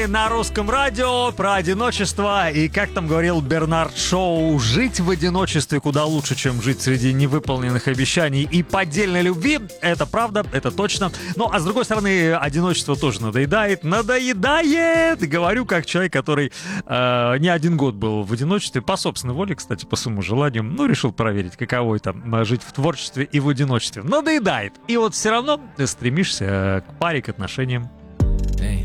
новости на русском радио про одиночество. И как там говорил Бернард Шоу, жить в одиночестве куда лучше, чем жить среди невыполненных обещаний и поддельной любви. Это правда, это точно. Ну, а с другой стороны, одиночество тоже надоедает. Надоедает! Говорю как человек, который не один год был в одиночестве, по собственной воле, кстати, по своему желанию. Ну, решил проверить, каково это жить в творчестве и в одиночестве. Надоедает. И вот все равно ты стремишься к паре, к отношениям.